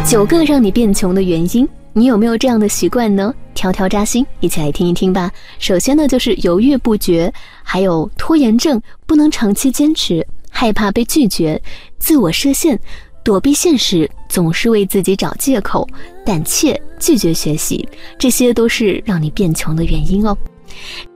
9个让你变穷的原因，你有没有这样的习惯呢？条条扎心，一起来听一听吧。首先呢，就是犹豫不决，还有拖延症，不能长期坚持，害怕被拒绝，自我设限，躲避现实，总是为自己找借口，胆怯，拒绝学习，这些都是让你变穷的原因哦。